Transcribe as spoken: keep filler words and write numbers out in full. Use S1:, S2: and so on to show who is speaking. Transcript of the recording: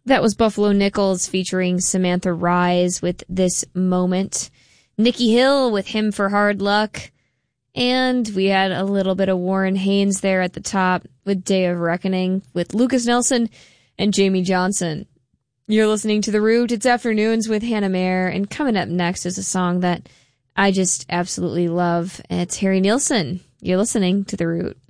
S1: That was Buffalo Nichols featuring Samantha Rise with This Moment. Nikki Hill with Him for Hard Luck. And we had a little bit of Warren Haynes there at the top with Day of Reckoning with Lucas Nelson and Jamie Johnson. You're listening to The Root. It's Afternoons with Hannah Mayer. And coming up next is a song that I just absolutely love. It's Harry Nilsson. You're listening to The Root.